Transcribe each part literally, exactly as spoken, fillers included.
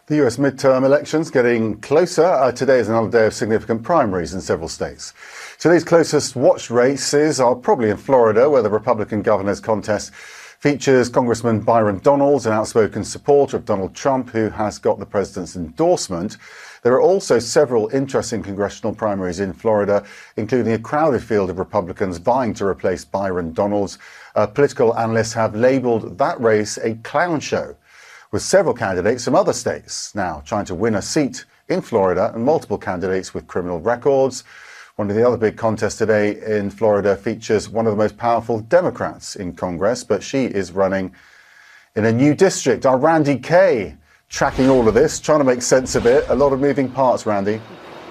The U S midterm elections getting closer. Uh, today is another day of significant primaries in several states. Today's closest watched races are probably in Florida, where the Republican governor's contest features Congressman Byron Donalds, an outspoken supporter of Donald Trump, who has got the president's endorsement. There are also several interesting congressional primaries in Florida, including a crowded field of Republicans vying to replace Byron Donalds. Uh, political analysts have labelled that race a clown show, with several candidates from other states now trying to win a seat in Florida and multiple candidates with criminal records. One of the other big contests today in Florida features one of the most powerful Democrats in Congress, but she is running in a new district. Our Randy Kay tracking all of this, trying to make sense of it. A lot of moving parts, Randy.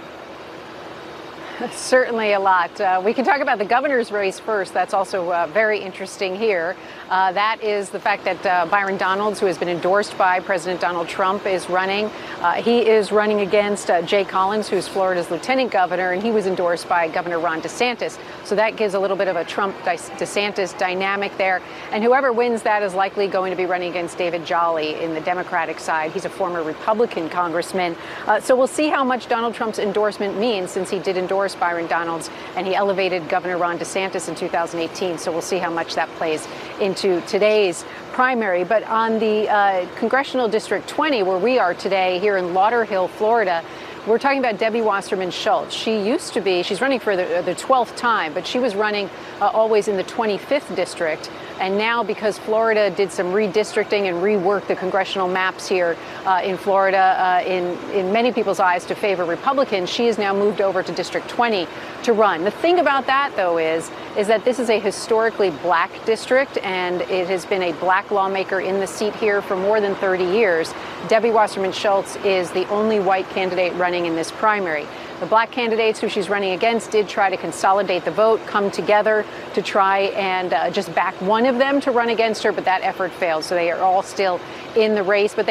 Certainly a lot. Uh, we can talk about the governor's race first. That's also uh, very interesting here. Uh, that is the fact that uh, Byron Donalds, who has been endorsed by President Donald Trump, is running. Uh, he is running against uh, Jay Collins, who's Florida's lieutenant governor, and he was endorsed by Governor Ron DeSantis. So that gives a little bit of a Trump-DeSantis dynamic there. And whoever wins that is likely going to be running against David Jolly in the Democratic side. He's a former Republican congressman. Uh, so we'll see how much Donald Trump's endorsement means, since he did endorse Byron Donalds and he elevated Governor Ron DeSantis in two thousand eighteen. So we'll see how much that plays into today's primary. But on the uh, Congressional District twenty, where we are today here in Lauderhill, Florida, we're talking about Debbie Wasserman Schultz. She used to be, she's running for the, the twelfth time, but she was running uh, always in the twenty-fifth district. And now, because Florida did some redistricting and reworked the congressional maps here uh, in Florida, uh, in, in many people's eyes to favor Republicans, she has now moved over to District twenty to run. The thing about that, though, is, is that this is a historically black district, and it has been a black lawmaker in the seat here for more than thirty years. Debbie Wasserman Schultz is the only white candidate running in this primary. The black candidates who she's running against did try to consolidate the vote, come together to try and uh, just back one of them to run against her, but that effort failed. So they are all still in the race. But they